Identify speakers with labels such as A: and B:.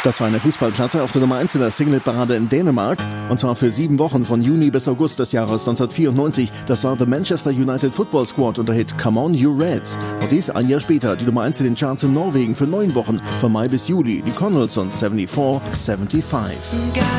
A: Das war eine Fußballplatte auf der Nummer 1 in der Singleparade in Dänemark. Und zwar für 7 Wochen von Juni bis August des Jahres 1994. Das war The Manchester United Football Squad und der Hit Come On You Reds. Und dies ein Jahr später, die Nummer 1 in den Charts in Norwegen für 9 Wochen, von Mai bis Juli, die Connells und 74, 75.